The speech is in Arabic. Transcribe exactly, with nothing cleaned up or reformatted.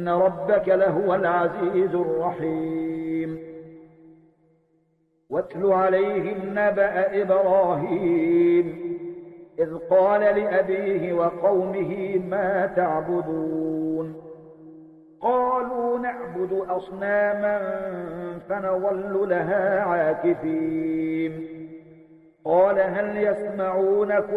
إن ربك لهو العزيز الرحيم. واتل عليهم نبأ إبراهيم إذ قال لأبيه وقومه ما تعبدون قالوا نعبد أصناما فنظل لها عاكفين قال هل يسمعونكم